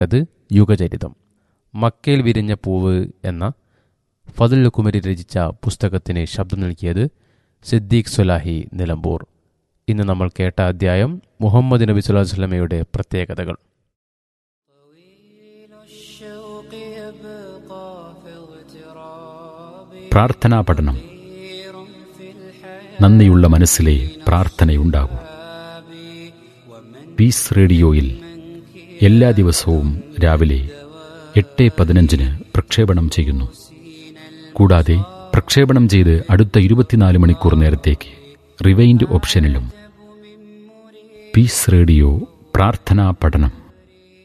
അത് യുഗചരിതം. മക്കയിൽ വിരിഞ്ഞ പൂവ് എന്ന ഫദലുൽ കുമരി രചിച്ച പുസ്തകത്തിന് ശബ്ദം നൽകിയത് സിദ്ദീഖ് സ്വലാഹി നിലമ്പൂർ. ഇന്ന് നമ്മൾ കേട്ട അധ്യായം മുഹമ്മദ് നബി സ്വല്ലല്ലാഹു അലൈഹി വസല്ലമയുടെ പ്രത്യേകതകൾ. പ്രാർത്ഥനാ പഠനം. നന്ദിയുള്ള മനസ്സിലെ പ്രാർത്ഥനയുണ്ടാകൂ. പീസ് റേഡിയോയിൽ എല്ലാ ദിവസവും രാവിലെ 8:15 പ്രക്ഷേപണം ചെയ്യുന്നു. കൂടാതെ പ്രക്ഷേപണം ചെയ്ത് അടുത്ത 24 മണിക്കൂർ നേരത്തേക്ക് റിവൈൻഡ് ഓപ്ഷനിലും. പീസ് റേഡിയോ പ്രാർത്ഥനാ പഠനം.